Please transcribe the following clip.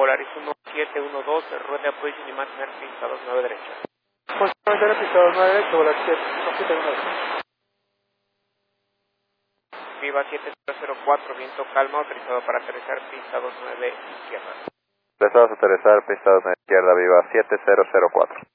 Polaris 1712, rueda approaching y mantener pista 29 derecha. Pues mantener pista 29 derecha, Polaris 1712. Viva 7004, viento calma, autorizado para aterrizar pista 29 izquierda. Deseamos aterrizar pista 29 izquierda, Viva 7004.